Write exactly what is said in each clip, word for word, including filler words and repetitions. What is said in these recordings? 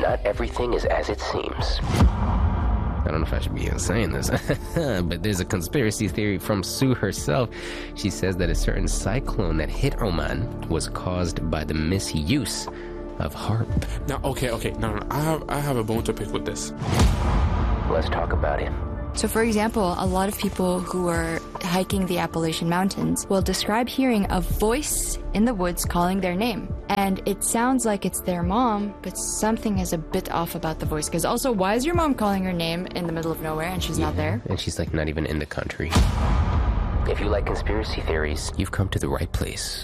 not everything is as it seems. I don't know if I should be saying this, but there's a conspiracy theory from Sue herself. She says that a certain cyclone that hit Oman was caused by the misuse of HAARP. Now, okay, okay, no, no, I have, I have a bone to pick with this. Let's talk about it. So, for example, a lot of people who are hiking the Appalachian Mountains will describe hearing a voice in the woods calling their name. And it sounds like it's their mom, but something is a bit off about the voice. Because also, why is your mom calling her name in the middle of nowhere and she's yeah, not there? And she's like not even in the country. If you like conspiracy theories, you've come to the right place.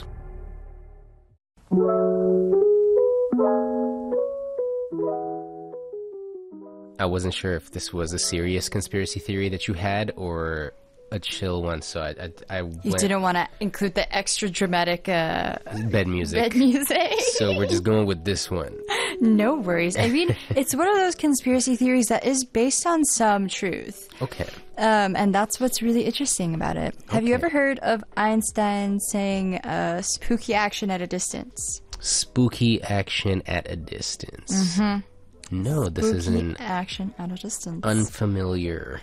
I wasn't sure if this was a serious conspiracy theory that you had or a chill one, so I I, I went... You didn't want to include the extra dramatic uh, bed music. Bed music. So we're just going with this one. No worries. I mean, it's one of those conspiracy theories that is based on some truth. Okay. Um, and that's what's really interesting about it. Have okay. you ever heard of Einstein saying uh, spooky action at a distance? Spooky action at a distance. Mm-hmm. No, this Spooky is an action at a distance. unfamiliar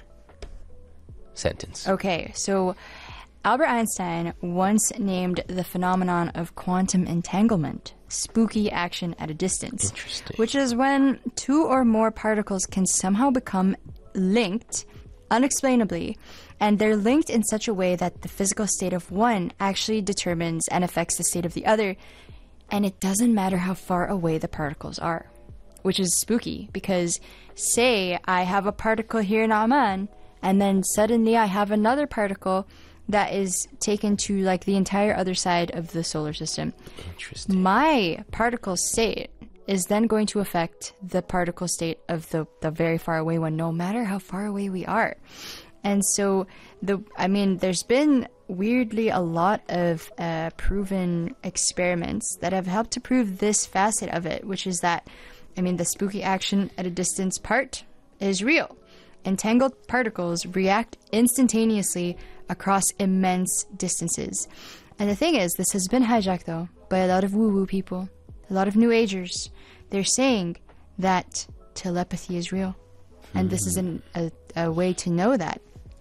sentence. Okay, so Albert Einstein once named the phenomenon of quantum entanglement spooky action at a distance. Interesting. Which is when two or more particles can somehow become linked unexplainably, and they're linked in such a way that the physical state of one actually determines and affects the state of the other, and it doesn't matter how far away the particles are. Which is spooky, because say I have a particle here in Amman, and then suddenly I have another particle that is taken to like the entire other side of the solar system. Interesting. My particle state is then going to affect the particle state of the, the very far away one, no matter how far away we are. And so, the I mean, there's been weirdly a lot of uh, proven experiments that have helped to prove this facet of it, which is that I mean, the spooky action at a distance part is real. Entangled particles react instantaneously across immense distances. And the thing is, this has been hijacked, though, by a lot of woo-woo people, a lot of New Agers. They're saying that telepathy is real. And this is an, a, a way to know that.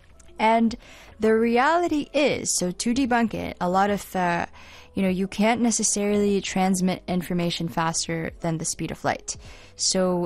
And the reality is, so to debunk it, a lot of... Uh, You know, you can't necessarily transmit information faster than the speed of light. So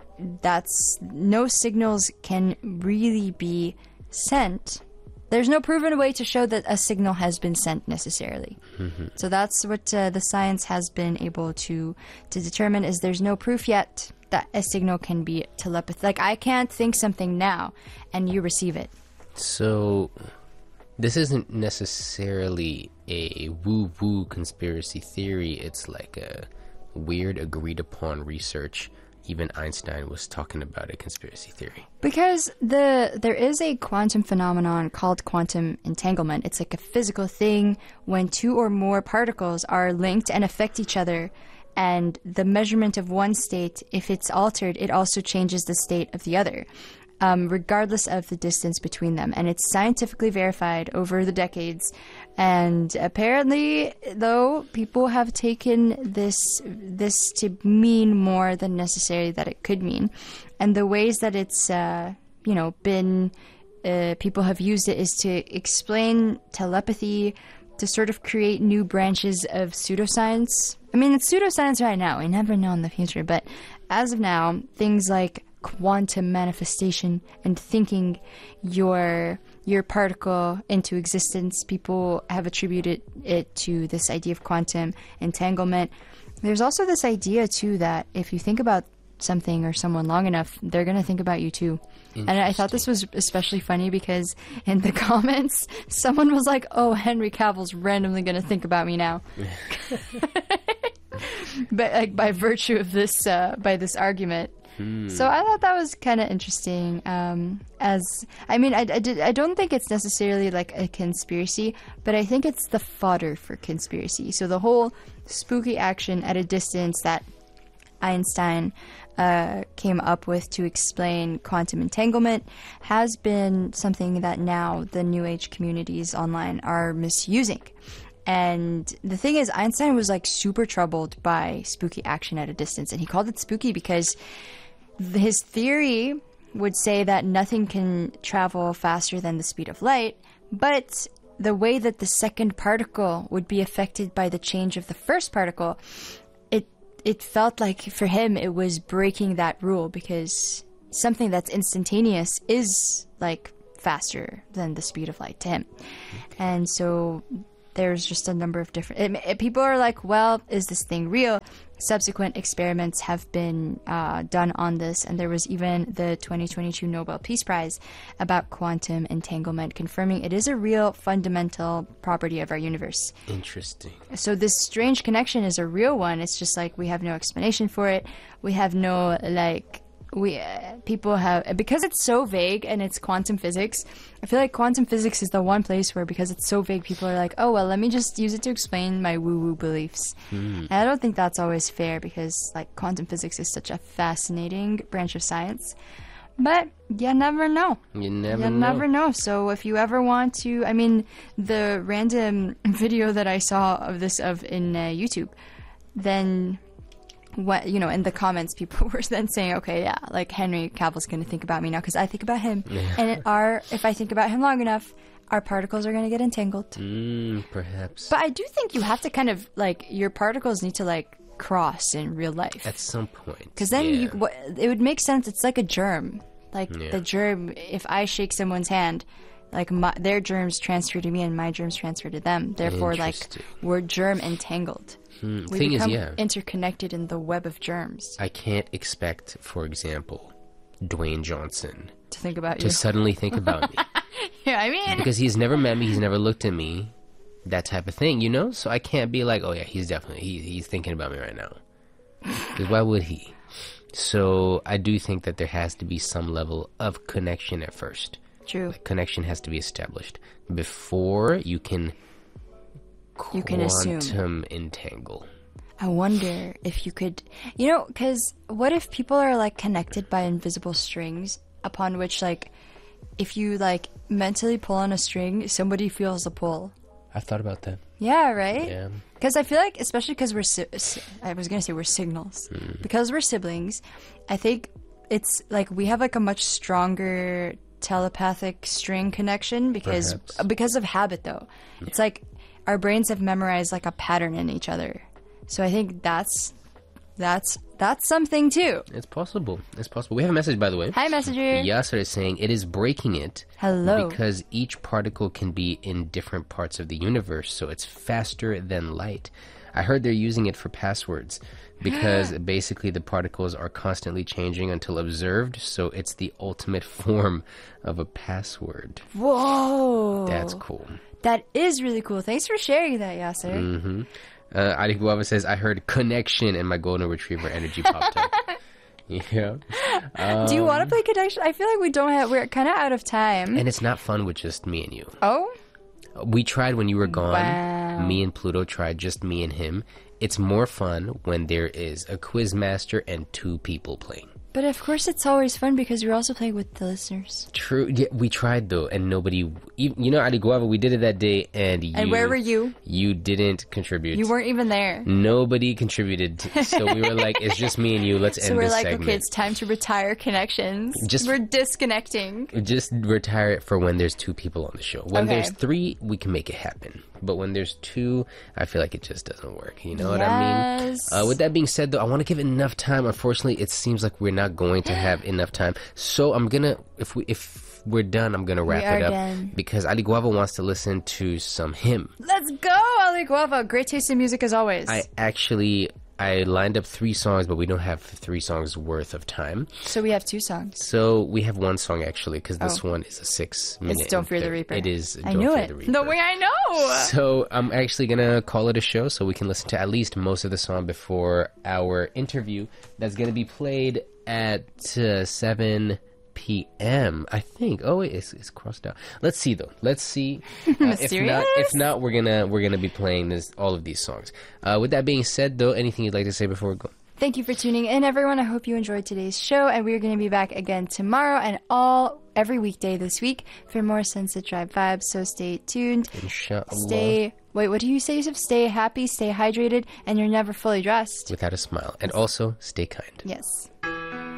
that's, no signals can really be sent. There's no proven way to show that a signal has been sent necessarily. Mm-hmm. So that's what uh, the science has been able to, to determine, is there's no proof yet that a signal can be telepathic. Like, I can't think something now and you receive it. So... this isn't necessarily a woo-woo conspiracy theory. It's like a weird agreed-upon research. Even Einstein was talking about a conspiracy theory. Because the there is a quantum phenomenon called quantum entanglement. It's like a physical thing when two or more particles are linked and affect each other. And the measurement of one state, if it's altered, it also changes the state of the other. Um, regardless of the distance between them. And it's scientifically verified over the decades. And apparently, though, people have taken this this to mean more than necessarily that it could mean. And the ways that it's, uh, you know, been, uh, people have used it is to explain telepathy, to sort of create new branches of pseudoscience. I mean, it's pseudoscience right now. We never know in the future. But as of now, things like quantum manifestation and thinking your your particle into existence, people have attributed it to this idea of quantum entanglement. There's also this idea too that if you think about something or someone long enough, they're going to think about you too. And I thought this was especially funny because in the comments someone was like, oh, Henry Cavill's randomly going to think about me now. But like by virtue of this uh, by this argument. Hmm. So I thought that was kind of interesting. Um, as I mean, I, I, did, I don't think it's necessarily like a conspiracy, but I think it's the fodder for conspiracy. So the whole spooky action at a distance that Einstein uh, came up with to explain quantum entanglement has been something that now the New Age communities online are misusing. And the thing is, Einstein was like super troubled by spooky action at a distance, and he called it spooky because his theory would say that nothing can travel faster than the speed of light, but the way that the second particle would be affected by the change of the first particle, it it felt like for him it was breaking that rule, because something that's instantaneous is like faster than the speed of light to him. And so there's just a number of different... It, it, people are like, well, is this thing real? Subsequent experiments have been uh, done on this, and there was even the twenty twenty-two Nobel Peace Prize about quantum entanglement, confirming it is a real fundamental property of our universe. Interesting. So this strange connection is a real one. It's just like we have no explanation for it. We have no, like... we uh, people have, because it's so vague and it's quantum physics. I feel like quantum physics is the one place where, because it's so vague, people are like, oh well, let me just use it to explain my woo-woo beliefs. Mm. And I don't think that's always fair, because like quantum physics is such a fascinating branch of science, but you never know. You never you know. never know. So if you ever want to, I mean, the random video that I saw of this of in uh, YouTube, then what, you know, in the comments, people were then saying, okay, yeah, like Henry Cavill's going to think about me now because I think about him. Yeah. And it are, if I think about him long enough, our particles are going to get entangled. Mm, perhaps. But I do think you have to kind of, like, your particles need to, like, cross in real life. At some point. Because then yeah. you, what, it would make sense. It's like a germ. Like Yeah. the germ, if I shake someone's hand, like my, their germs transfer to me and my germs transfer to them. Therefore, like, Interesting. we're germ entangled. Hmm. We Thing is, become yeah. interconnected in the web of germs. I can't expect, for example, Dwayne Johnson To think about to you. suddenly think about me. Yeah, I mean, Because he's never met me, he's never looked at me, that type of thing, you know? So I can't be like, oh yeah, he's definitely, he, he's thinking about me right now. Because why would he? So I do think that there has to be some level of connection at first. true. Like, connection has to be established before you can You can assume. quantum entangle. I wonder if you could, you know, because what if people are like connected by invisible strings upon which, like, if you like mentally pull on a string, somebody feels the pull. I thought about that. Yeah, right? Yeah. Because I feel like, especially because we're, si- si- I was going to say we're signals. Mm. Because we're siblings, I think it's like we have like a much stronger telepathic string connection because Perhaps. because of habit, though. It's like our brains have memorized like a pattern in each other. So I think that's that's that's something too. It's possible. It's possible. We have a message, by the way. Hi, messenger. Yasser is saying it is breaking it. Hello. Because each particle can be in different parts of the universe, so it's faster than light. I heard they're using it for passwords because basically the particles are constantly changing until observed, so it's the ultimate form of a password. Whoa. That's cool. That is really cool. Thanks for sharing that, Yasser. Mm-hmm. Uh, Adi Guava says, I heard connection and my golden retriever energy popped up. Yeah. Um, Do you want to play Connection? I feel like we don't have, we're kind of out of time. and it's not fun with just me and you. Oh? We tried when you were gone. Wow. Me and Pluto tried just me and him. It's more fun when there is a quiz master and two people playing. But of course it's always fun because we're also playing with the listeners. True. Yeah, we tried though, and nobody. You know, Adi Guava, we did it that day, and you. And where were you? You didn't contribute. You weren't even there. Nobody contributed, so we were like, "It's just me and you. Let's So end we're this like, segment. okay, it's time to retire Connections. Just- we're disconnecting. Just retire it for when there's two people on the show. When Okay. there's three, we can make it happen. But when there's two, I feel like it just doesn't work. You know what I mean? Yes. Uh, with that being said, though, I want to give it enough time. Unfortunately, it seems like we're not going to have enough time. So I'm gonna, if we, if we're done, I'm gonna wrap are it up done. because Ali Guava wants to listen to some hymn. Let's go, Ali Guava. Great taste in music as always. I actually. I lined up three songs, but we don't have three songs worth of time. so we have two songs. So we have one song actually, because this Oh. one is a six minute. It's Don't and Fear the thirty. Reaper. It is. I Don't knew Fear it. the Reaper. The way I know. So I'm actually gonna call it a show, so we can listen to at least most of the song before our interview. That's gonna be played at uh, seven p.m. I think. Oh wait, it's, it's crossed out. Let's see though. Let's see. Uh, if not, Serious? if not, we're gonna we're gonna be playing this all of these songs. Uh, with that being said, though, anything you'd like to say before we go? Thank you for tuning in, everyone. I hope you enjoyed today's show, and we're going to be back again tomorrow and all every weekday this week for more Sunset Drive vibes. So stay tuned. Inshallah. Stay Wait, what do you say, Yusuf? Stay happy, stay hydrated, and you're never fully dressed. Without a smile. And also, stay kind. Yes.